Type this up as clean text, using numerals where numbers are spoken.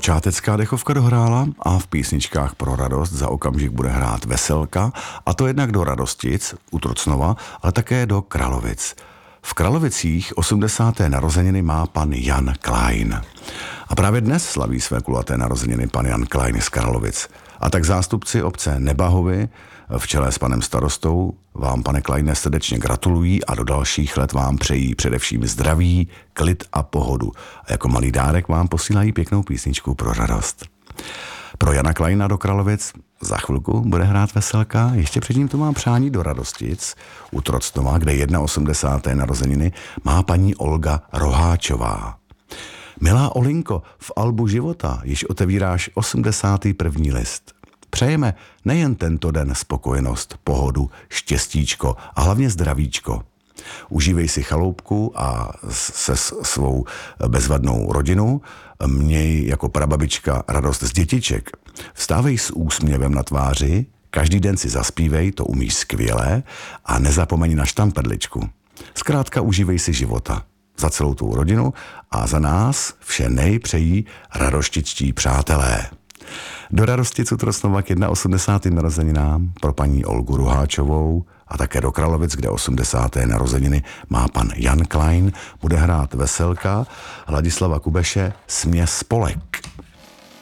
počátecká dechovka dohrála a v písničkách pro radost za okamžik bude hrát Veselka, a to jednak do Radostic u Trocnova, ale také do Kralovic. V Kralovicích 80. narozeniny má pan Jan Klein. A právě dnes slaví své kulaté narozeniny pan Jan Klein z Kralovic. A tak zástupci obce Nebahovy v čele s panem starostou vám, pane Kleine, srdečně gratulují a do dalších let vám přejí především zdraví, klid a pohodu. A jako malý dárek vám posílají pěknou písničku pro radost. Pro Jana Kleina do Kralovic za chvilku bude hrát Veselka, ještě předtím tu mám přání do Radostic u Trocnova, kde 81. narozeniny má paní Olga Roháčová. Milá Olinko, v albu života již otevíráš 81. list. Přejeme nejen tento den spokojenost, pohodu, štěstíčko a hlavně zdravíčko. Užívej si chaloupku a se svou bezvadnou rodinou. Měj jako prababička radost z dětiček. Vstávej s úsměvem na tváři, každý den si zaspívej, to umíš skvěle, a nezapomeň na štamperličku. Zkrátka užívej si života. Za celou tou rodinu a za nás vše přejí radoštičtí přátelé. Do Radosticu Trocnova k 81. narozeninám pro paní Olgu Roháčovou a také do Kralovic, kde 80. narozeniny má pan Jan Klein, bude hrát Veselka Ladislava Kubeše Směs Spolek.